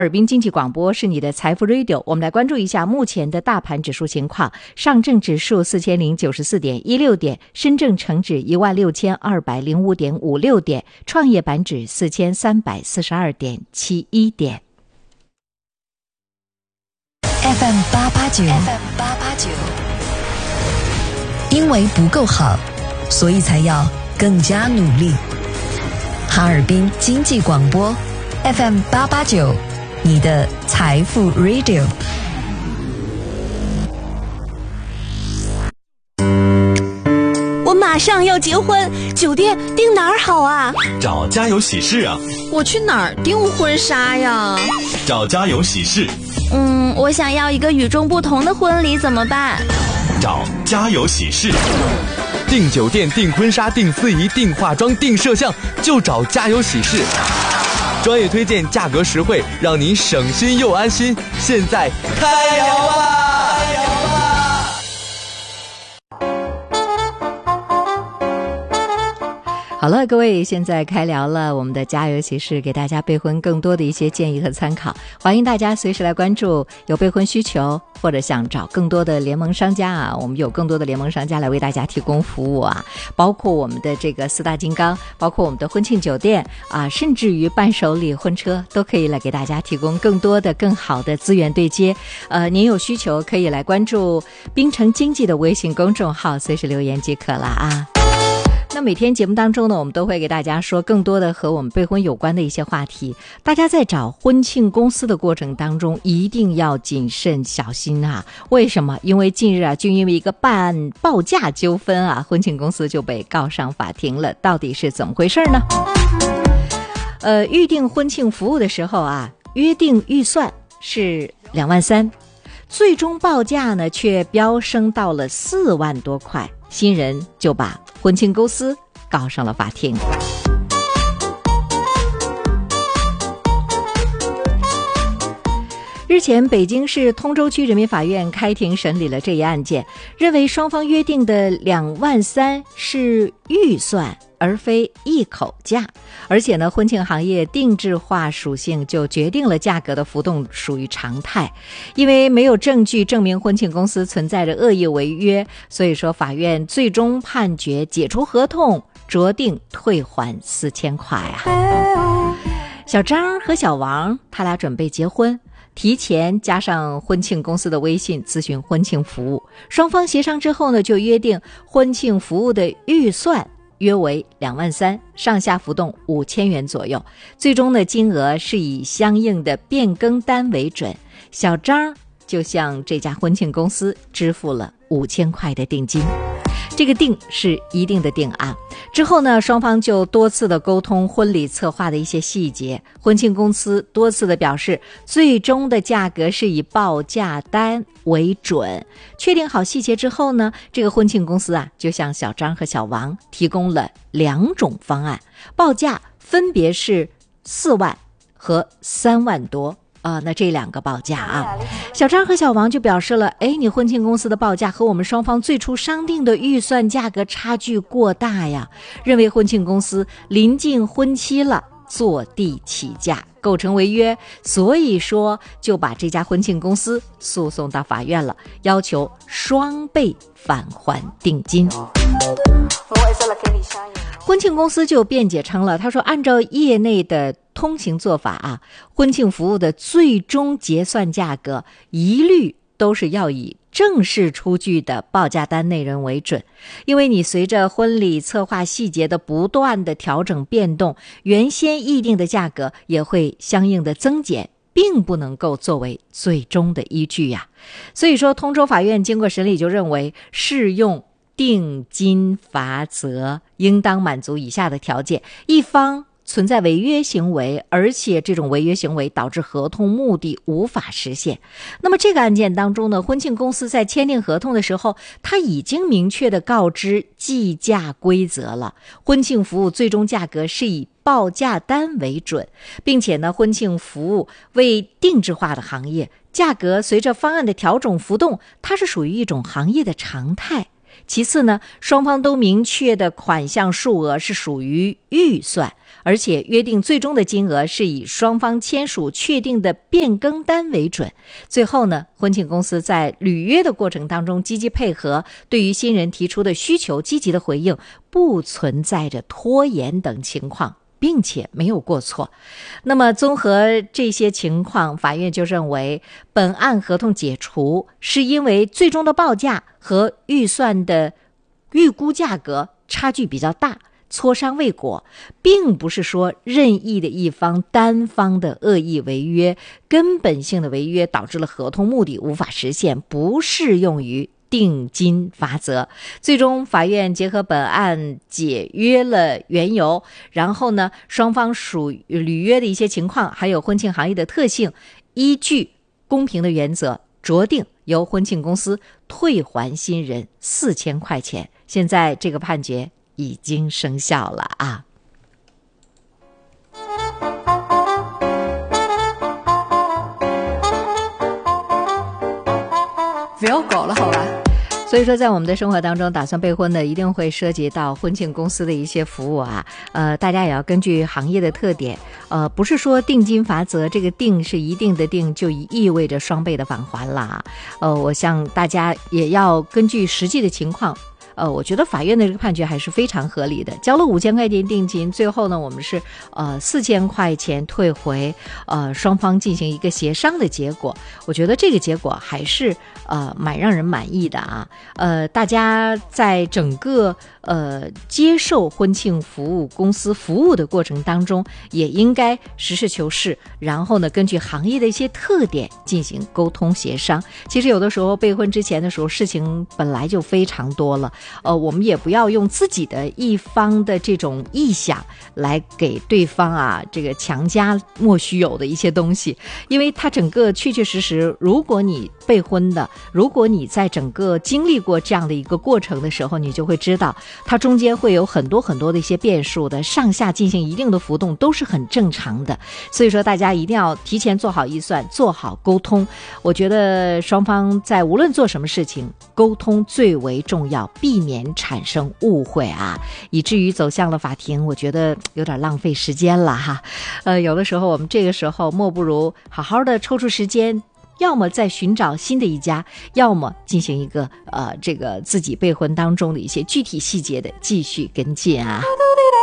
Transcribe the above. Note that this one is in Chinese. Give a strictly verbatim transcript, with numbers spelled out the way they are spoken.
尔滨经济广播是你的财富 Radio， 我们来关注一下目前的大盘指数情况。上证指数四千零九十四点一六点，深证成指一万六千二百零五点五六点，创业板指四千三百四十二点七一点。 F M 八八九 F M 八八九，因为不够好，所以才要更加努力。哈尔滨经济广播 F M 八八九。你的财富 Radio。 我马上要结婚，酒店订哪儿好啊？ 找家有喜事啊。 我去哪儿订婚纱呀？ 找家有喜事。 嗯，我想要一个与众不同的婚礼，怎么办？ 找家有喜事。 订酒店、订婚纱、订司仪、订化妆、订摄像，就找家有喜事。专业推荐，价格实惠，让您省心又安心。现在开聊吧！开聊吧！ 好了，各位，现在开聊了，我们的家有喜事给大家备婚更多的一些建议和参考，欢迎大家随时来关注。有备婚需求或者想找更多的联盟商家啊，我们有更多的联盟商家来为大家提供服务啊，包括我们的这个四大金刚，包括我们的婚庆酒店啊，甚至于伴手礼、婚车都可以来给大家提供更多的更好的资源对接。呃，您有需求可以来关注滨城经济的微信公众号，随时留言即可了啊。那每天节目当中呢，我们都会给大家说更多的和我们备婚有关的一些话题。大家在找婚庆公司的过程当中一定要谨慎小心啊！为什么？因为近日啊，就因为一个办报价纠纷啊，婚庆公司就被告上法庭了。到底是怎么回事呢？呃，预定婚庆服务的时候啊，约定预算是两万三，最终报价呢却飙升到了四万多块。新人就把婚庆公司告上了法庭。日前，北京市通州区人民法院开庭审理了这一案件，认为双方约定的两万三是预算，而非一口价。而且呢，婚庆行业定制化属性就决定了价格的浮动属于常态。因为没有证据证明婚庆公司存在着恶意违约，所以说法院最终判决解除合同，酌定退还四千块啊。小张和小王他俩准备结婚，提前加上婚庆公司的微信咨询婚庆服务，双方协商之后呢，就约定婚庆服务的预算约为两万三，上下浮动五千元左右，最终的金额是以相应的变更单为准。小张就向这家婚庆公司支付了五千块的定金。这个定是一定的定啊。之后呢，双方就多次的沟通婚礼策划的一些细节，婚庆公司多次的表示最终的价格是以报价单为准。确定好细节之后呢，这个婚庆公司啊就向小张和小王提供了两种方案，报价分别是四万和三万多啊、呃，那这两个报价啊，小张和小王就表示了，哎，你婚庆公司的报价和我们双方最初商定的预算价格差距过大呀，认为婚庆公司临近婚期了，坐地起价，构成违约，所以说就把这家婚庆公司诉讼到法院了，要求双倍返还定金。婚庆公司就辩解称了，他说按照业内的通行做法啊，婚庆服务的最终结算价格一律都是要以正式出具的报价单内容为准，因为你随着婚礼策划细节的不断的调整变动，原先议定的价格也会相应的增减，并不能够作为最终的依据呀。所以说，通州法院经过审理就认为，适用定金罚则应当满足以下的条件：一方存在违约行为，而且这种违约行为导致合同目的无法实现。那么这个案件当中呢，婚庆公司在签订合同的时候，他已经明确的告知计价规则了，婚庆服务最终价格是以报价单为准，并且呢，婚庆服务为定制化的行业，价格随着方案的调整浮动，它是属于一种行业的常态。 其次呢，双方都明确的款项数额是属于预算，而且约定最终的金额是以双方签署确定的变更单为准。最后呢，婚庆公司在履约的过程当中积极配合，对于新人提出的需求积极的回应，不存在着拖延等情况，并且没有过错。那么综合这些情况，法院就认为本案合同解除是因为最终的报价和预算的预估价格差距比较大，磋商未果，并不是说任意的一方单方的恶意违约，根本性的违约导致了合同目的无法实现，不适用于定金罚则。最终法院结合本案解约了缘由，然后呢，双方属履约的一些情况，还有婚庆行业的特性，依据公平的原则酌定由婚庆公司退还新人四千块钱。现在这个判决已经生效了啊。 不要搞了好吧。 所以说在我们的生活当中，打算备婚的一定会涉及到婚庆公司的一些服务啊，呃，大家也要根据行业的特点，呃，不是说定金罚则这个定是一定的定就意味着双倍的返还啦，呃，我想大家也要根据实际的情况。呃，我觉得法院的这个判决还是非常合理的，交了五千块钱定金，最后呢，我们是呃四千块钱退回，呃，双方进行一个协商的结果，我觉得这个结果还是呃蛮让人满意的啊。呃，大家在整个呃接受婚庆服务公司服务的过程当中，也应该实事求是，然后呢，根据行业的一些特点进行沟通协商。其实有的时候备婚之前的时候，事情本来就非常多了。呃，我们也不要用自己的一方的这种臆想来给对方啊这个强加莫须有的一些东西，因为他整个确确实实，如果你备婚的，如果你在整个经历过这样的一个过程的时候，你就会知道它中间会有很多很多的一些变数的，上下进行一定的浮动都是很正常的。所以说大家一定要提前做好预算，做好沟通。我觉得双方在无论做什么事情，沟通最为重要，避免产生误会啊，以至于走向了法庭，我觉得有点浪费时间了哈。呃，有的时候我们这个时候莫不如好好的抽出时间，要么再寻找新的一家，要么进行一个呃这个自己备婚当中的一些具体细节的继续跟进啊。